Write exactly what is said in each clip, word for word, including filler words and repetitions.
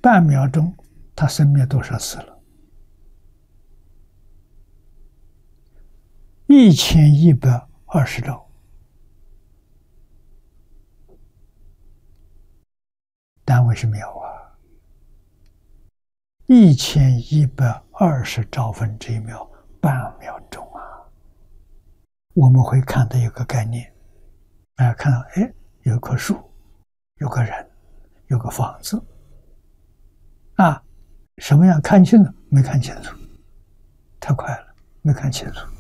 半秒钟，他生灭多少次了？一千一百二十兆。单位是秒啊，一千一百二十兆分之一秒，半秒钟啊。我们会看到一个概念，啊，看到哎，有棵树，有个人，有个房子，啊，什么样看清楚？没看清楚，太快了，没看清楚。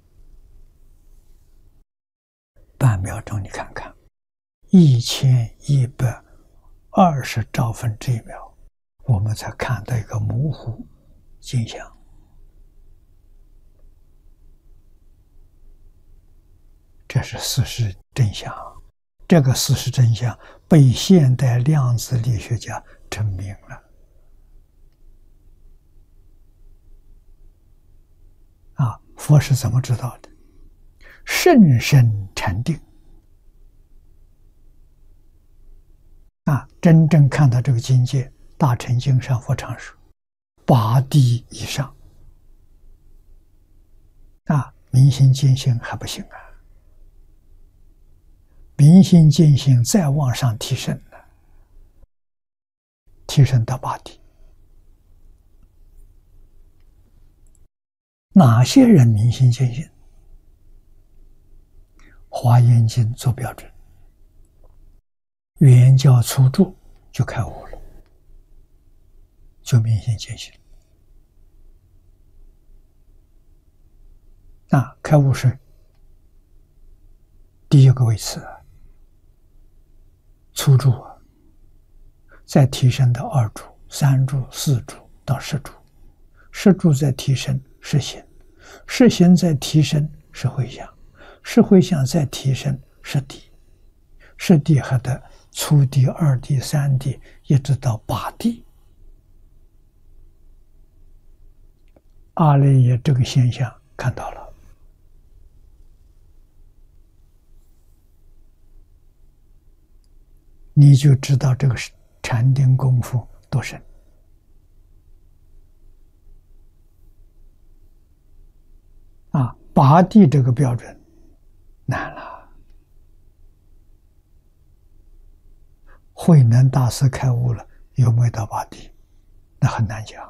半秒钟，你看看，一千一百二十兆分之一秒，我们才看到一个模糊景象。这是事实真相，这个事实真相被现代量子力学家证明了。啊，佛是怎么知道的？甚深禅定。啊，真正看到这个境界，大乘经上佛常说，八地以上。啊，明心见性还不行啊。明心见性再往上提升了，提升到八地。哪些人明心见性？华严经做标准，圆教初住就开悟了，就明心见性。那开悟是第一个位次，初住啊，再提升到二住、三住、四住到十住，十住再提升是行，是行再提升是回向，是回向再提升是地，是地还得初地、二地、三地，一直到八地。阿赖耶这个现象看到了，你就知道这个禅定功夫多深。啊，八地这个标准难了。慧能大师开悟了，有没有到八地？那很难讲。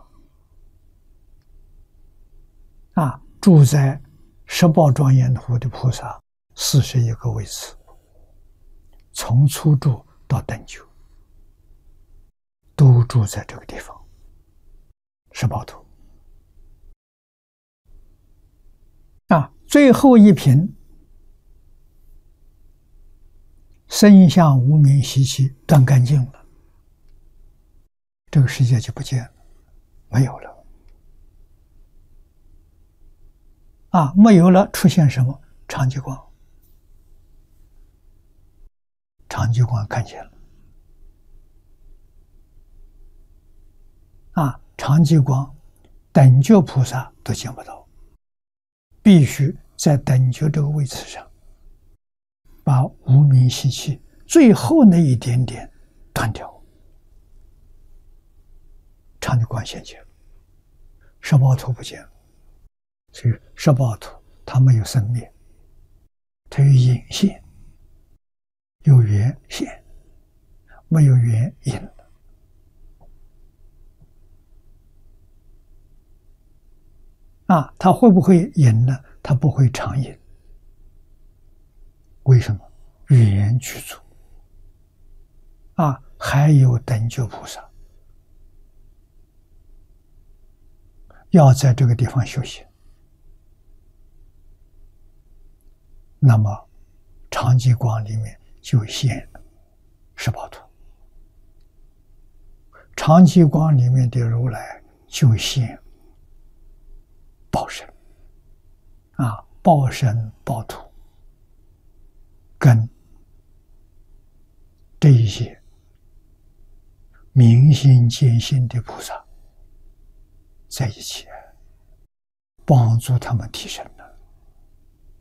啊，住在十宝庄严土的菩萨，四十一个位次，从初住到等觉，都住在这个地方，十宝土。啊，最后一品身相无明习气断干净了，这个世界就不见了，没有了。啊，没有了，出现什么？长极光。长极光看见了。啊，长极光，等觉菩萨都见不到，必须在等觉这个位置上，把无明习气最后那一点点断掉。长极光现前了，十宝土不见了。所以十宝土它没有生灭，它有隐现，有缘现，没有缘隐了。啊，它会不会隐呢？它不会常隐。为什么？缘具足。啊，还有等觉菩萨要在这个地方修行。那么长极光里面就现十宝土，长极光里面的如来就现报身。啊，报身报土跟这一些明心见性的菩萨在一起，帮助他们提升。